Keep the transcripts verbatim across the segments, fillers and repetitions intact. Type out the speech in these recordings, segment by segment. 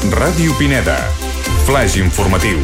Ràdio Pineda. Flaix informatiu.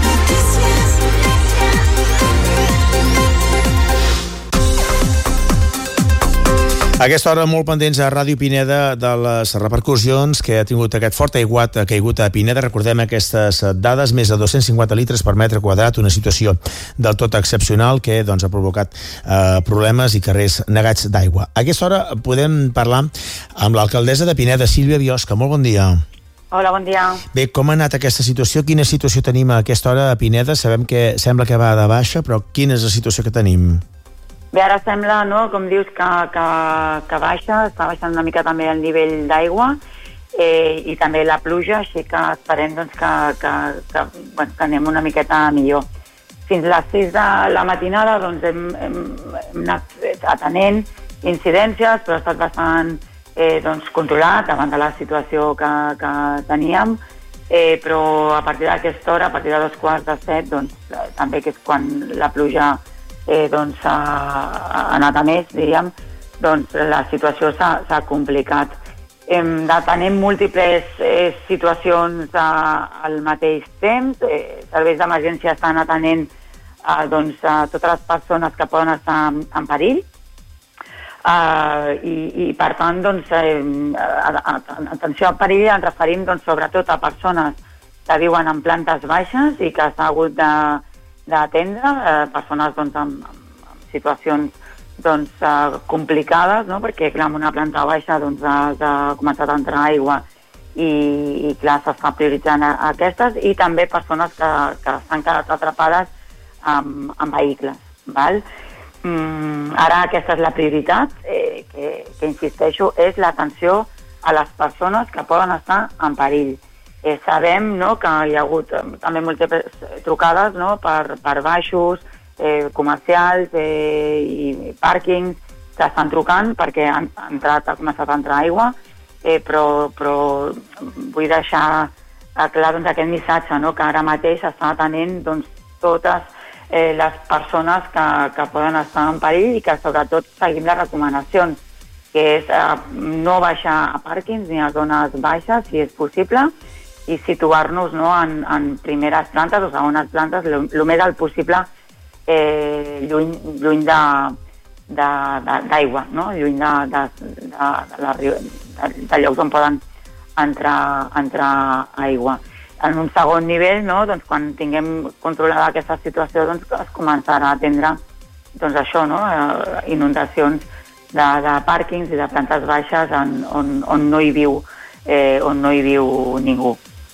A aquesta hora molt pendents a Ràdio Pineda de les repercussions que ha tingut aquest fort aiguat que ha caigut a Pineda. Recordem aquestes dades, més de dos-cents cinquanta litres per metre quadrat, una situació del tot excepcional que doncs, ha provocat eh, problemes i carrers negats d'aigua. A aquesta hora podem parlar amb l'alcaldessa de Pineda, Sílvia Biosca. Molt bon dia. Hola, bon dia. Bé, com ha anat aquesta situació? Quina situació tenim a aquesta hora a Pineda? Sabem que sembla que va de baixa, però quina és la situació que tenim? Bé, ara sembla, no?, com dius, que, que, que baixa, està baixant una mica també el nivell d'aigua eh, i també la pluja, així que esperem doncs, que, que, que, bueno, que anem una miqueta millor. Fins a les sis de la matinada doncs, hem, hem, hem anat atenent incidències, però ha estat bastant eh, doncs, controlat davant de la situació que, que teníem, eh, però a partir d'aquesta hora, a partir de dos quarts de set, doncs, també que és quan la pluja Eh, doncs, ha, ha anat a més, diríem, doncs la situació s'ha complicat. Hem d'atenent múltiples eh, situacions a, al mateix temps. Eh, serveis d'emergència estan atenent eh, doncs, a totes les persones que poden estar en, en perill. Uh, i, i per tant, doncs, eh, a, a, a, atenció al perill ens referim doncs, sobretot a persones que viuen en plantes baixes i que s'ha hagut de d'atendre, eh, persones doncs, amb, amb situacions doncs, eh, complicades, no? Perquè clar, en una planta baixa doncs, ha, ha començat a entrar aigua i, i clar, s'està prioritzant a, a aquestes, i també persones que, que s'han quedat atrapades amb, amb vehicles. Val? Mm, ara aquesta és la prioritat, eh, que, que insisteixo, és l'atenció a les persones que poden estar en perill. Eh, sabem, no?, que hi ha hagut eh, també múltiples trucades, no?, per, per baixos, eh, comercials eh, i pàrquings que estan trucant perquè han, han entrat, ha començat a entrar aigua, eh, però, però vull deixar clar doncs, aquest missatge, no?, que ara mateix s'estan atenent doncs, totes eh, les persones que, que poden estar en perill i que sobretot seguim les recomanacions, que és eh, no baixar a pàrquings ni a zones baixes, si és possible, i situar-nos, no?, en, en primeres plantes o segones plantes el més alt possible eh, lluny, lluny de, de, de, d'aigua, no?, lluny de, de, de, de, la, de, de llocs on poden entrar, entrar aigua. En un segon nivell, no?, doncs, quan tinguem controlada aquesta situació, doncs, es començarà a atendre doncs, això, no?, inundacions de, de pàrquings i de plantes baixes on, on, on no hi viu eh, on no hi viu ningú.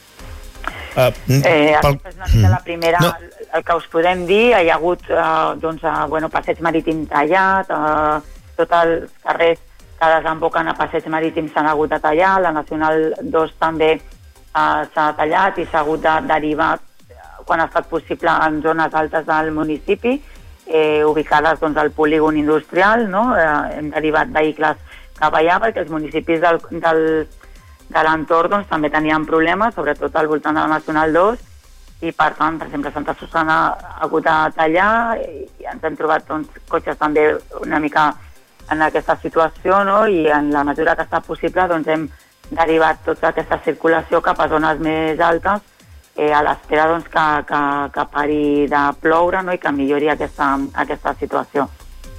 Uh, eh, aquesta és una mica la primera, no. El que us podem dir. Hi ha hagut uh, doncs, uh, bueno, passeig marítim tallat, uh, tots els carrers que desemboquen a passeig marítim s'han hagut de tallar, la Nacional dos també uh, s'ha tallat i s'ha hagut de derivar, quan ha estat possible, en zones altes del municipi, eh, ubicades doncs, al polígon industrial, no? Eh, hem derivat vehicles cap allà perquè els municipis del, del de l'entorn doncs, també tenien problemes, sobretot al voltant de la Nacional dos, i per tant, per exemple, Santa Susana ha hagut de tallar i, i ens hem trobat doncs, cotxes també una mica en aquesta situació, no? I en la mesura que està possible doncs, hem derivat tota aquesta circulació cap a zones més altes eh, a l'espera doncs, que, que, que pari de ploure, no? I que millori aquesta, aquesta situació.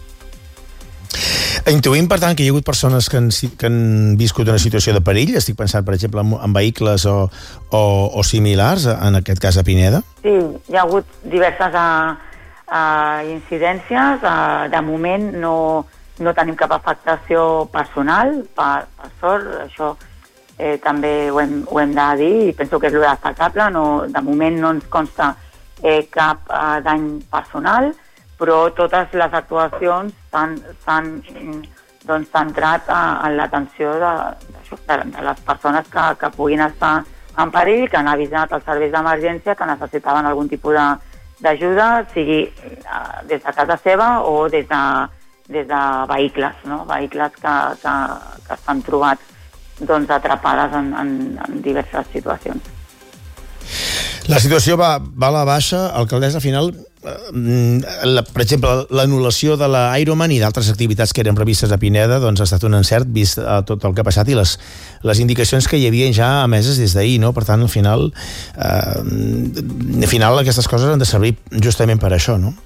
Intuïm, per tant, que hi ha hagut persones que han, que han viscut una situació de perill. Estic pensant, per exemple, en, en vehicles o, o, o similars, en aquest cas a Pineda? Sí, hi ha hagut diverses uh, uh, incidències. Uh, de moment no, no tenim cap afectació personal, per, per sort. Això eh, també ho hem, ho hem de dir i penso que és el destacable. No, de moment no ens consta eh, cap uh, dany personal, però totes les actuacions s'han doncs, centrat en l'atenció de, de, de les persones que, que puguin estar en perill, que han avisat els serveis d'emergència que necessitaven algun tipus d'ajuda, sigui uh, des de casa seva o des de, des de vehicles, no? Vehicles que, que, que s'han trobat doncs, atrapades en, en, en diverses situacions. La situació va, va a la baixa, alcaldessa, al final, la, per exemple, l'anul·lació de l'Ironman i d'altres activitats que eren previstes a Pineda doncs ha estat un encert vist tot el que ha passat i les, les indicacions que hi havia ja emeses des d'ahir, no? Per tant, al final, eh, al final aquestes coses han de servir justament per això, no?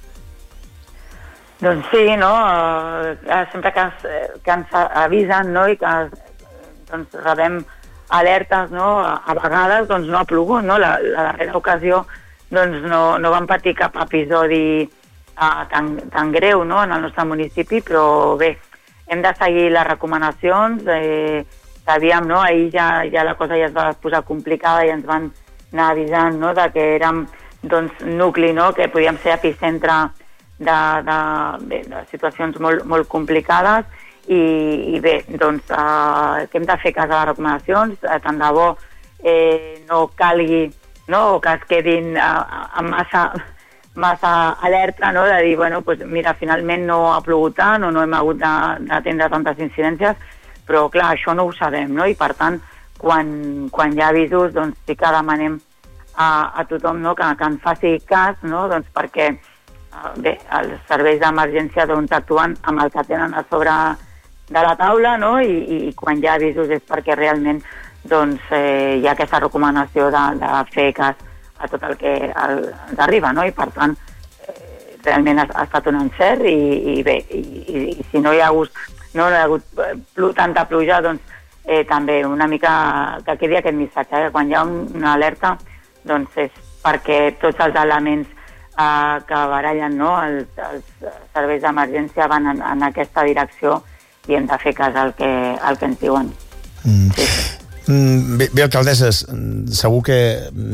Doncs sí, no? Uh, sempre que, que ens avisen, no? I que doncs, rebem alertes, no? A, a vegades doncs, no ha plogut, no? La, la darrera ocasió doncs, no, no vam patir cap episodi uh, tan, tan greu, no? En el nostre municipi, però bé, hem de seguir les recomanacions. Eh, sabíem, no? Ahir ja, ja la cosa ja es va posar complicada i ens van anar avisant, no? De que érem doncs, nucli, no? Que podíem ser epicentre de, de, bé, de situacions molt, molt complicades. I, i bé, doncs eh, que hem de fer cas a les recomanacions, eh, tant de bo eh, no calgui, no, o que es quedin eh, amb massa, massa alerta, no, de dir, bueno, pues, mira, finalment no ha plogut tant o no hem hagut d'atendre tantes incidències, però clar, això no ho sabem, no, i per tant, quan, quan hi ha avisos, doncs sí que demanem a, a tothom, no, que, que en faci cas, no, doncs perquè eh, bé, els serveis d'emergència doncs actuen amb el que tenen a sobre de la taula, no? I, i quan hi ha avisos és perquè realment doncs, eh, hi ha aquesta recomanació de, de fer cas a tot el que el, ens arriba, no? I per tant eh, realment ha, ha estat un encert i, i bé, i, i, i si no hi ha hagut, no, no hi ha hagut plu, tanta pluja, doncs eh, també una mica que quedi aquest missatge, eh? Quan hi ha un, una alerta doncs és perquè tots els elements eh, que barallen, no? els, els serveis d'emergència van en, en aquesta direcció i hem de fer cas al que, al que ens diuen. Mm. Sí. Mm, bé, bé, alcaldesses, segur que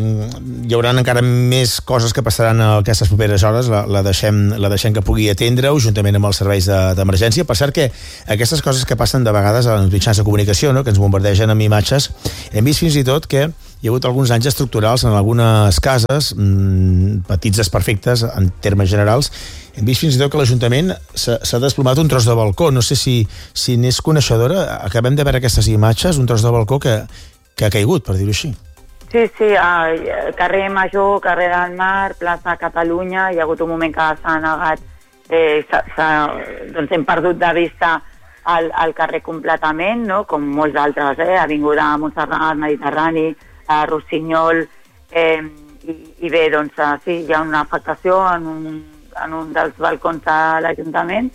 hi haurà encara més coses que passaran en aquestes properes hores, la, la, deixem, la deixem que pugui atendre-ho juntament amb els serveis d'emergència. De, per cert que aquestes coses que passen de vegades als mitjans de comunicació, no? Que ens bombardegen amb imatges, hem vist fins i tot que hi ha hagut alguns danys estructurals en algunes cases, mmm, petits desperfectes en termes generals. Hem vist fins i tot que l'Ajuntament s'ha desplomat un tros de balcó. No sé si, si n'és coneixedora. Acabem de veure aquestes imatges, un tros de balcó que, que ha caigut, per dir-ho així. Sí, sí, uh, carrer Major, carrer del Mar, plaça Catalunya, hi ha hagut un moment que s'ha negat, eh, s ha, s ha, doncs hem perdut de vista el, el carrer completament, no? Com molts altres, eh? Avinguda Montserrat, Mediterrani, a Rossinyol, eh, i, i bé, doncs uh, sí, hi ha una afectació en un, en un dels balcons de l'Ajuntament.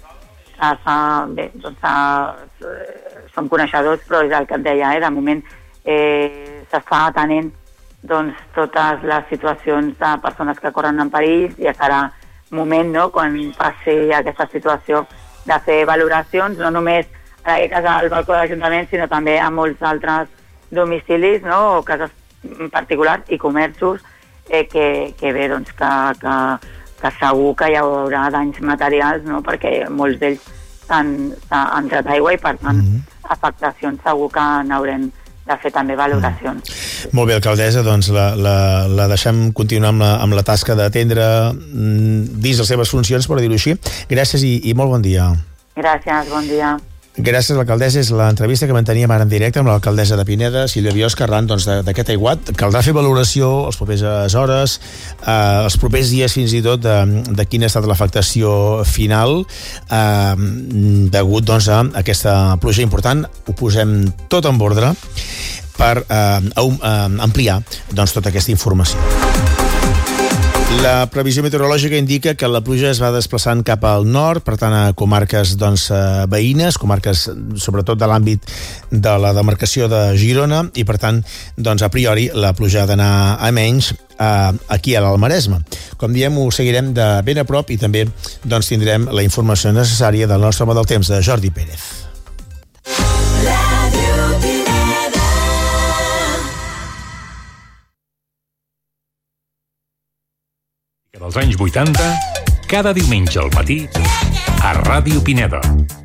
Uh, bé, doncs uh, som coneixedors, però és el que et deia, eh? De moment eh, s'està atenent doncs, totes les situacions de persones que corren en perill. Ja serà moment, no?, quan passi aquesta situació, de fer valoracions, no només en aquest cas al balcó de l'Ajuntament, sinó també a molts altres domicilis, no?, o cases particulars i comerços, eh, que, que bé, doncs que, que, que segur que hi haurà danys materials, no?, perquè molts d'ells s'han entrat aigua i per tant mm-hmm. afectacions segur que n'haurem de fer també valoracions. Mm. Molt bé, alcaldessa, doncs la, la, la deixem continuar amb la, amb la tasca d'atendre mm, dins les seves funcions, per dir-ho així. Gràcies i, i molt bon dia. Gràcies, bon dia. Gràcies, l'alcaldessa. És l'entrevista que manteníem ara en directe amb l'alcaldessa de Pineda, Sílvia Biosca, arran doncs, d'aquest aiguat. Caldrà fer valoració les properes hores, eh, els propers dies fins i tot, de, de quina ha estat l'afectació final, eh, degut doncs, a aquesta pluja important. Ho posem tot en ordre per eh, ampliar doncs, tota aquesta informació. La previsió meteorològica indica que la pluja es va desplaçant cap al nord, per tant a comarques doncs, veïnes, comarques sobretot de l'àmbit de la demarcació de Girona, i per tant doncs, a priori la pluja ha d'anar a menys eh, aquí a l'Almaresme. Com diem, ho seguirem de ben a prop i també doncs, tindrem la informació necessària del nostre home del temps, de Jordi Pérez. Dels anys vuitanta, cada diumenge al matí a Ràdio Pineda.